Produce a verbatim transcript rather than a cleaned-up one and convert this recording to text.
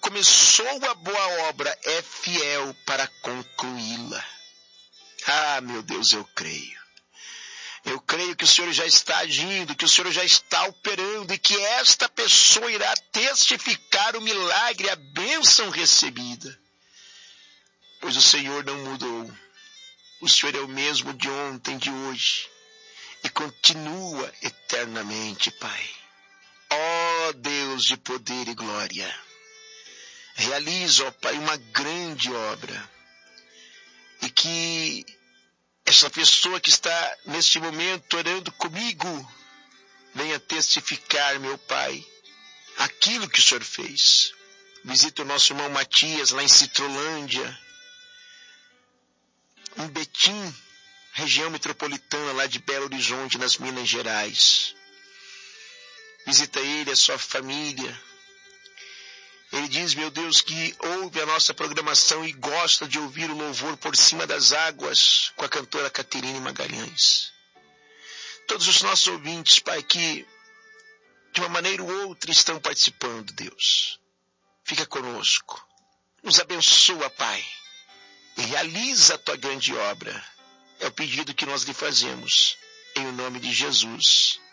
começou a boa obra é fiel para concluí-la. Ah, meu Deus, eu creio. Eu creio que o Senhor já está agindo, que o Senhor já está operando e que esta pessoa irá testificar o milagre, a bênção recebida. Pois o Senhor não mudou. O Senhor é o mesmo de ontem, de hoje e continua eternamente, Pai. Ó Deus de poder e glória, realiza, ó Pai, uma grande obra e que essa pessoa que está neste momento orando comigo venha testificar, meu Pai, aquilo que o Senhor fez. Visita o nosso irmão Matias lá em Citrolândia, em Betim, região metropolitana lá de Belo Horizonte, nas Minas Gerais. Visita ele, a sua família. Ele diz, meu Deus, que ouve a nossa programação e gosta de ouvir o louvor Por Cima das Águas com a cantora Caterine Magalhães. Todos os nossos ouvintes, Pai, que de uma maneira ou outra estão participando, Deus. Fica conosco. Nos abençoa, Pai. E realiza a tua grande obra. É o pedido que nós lhe fazemos. Em o nome de Jesus.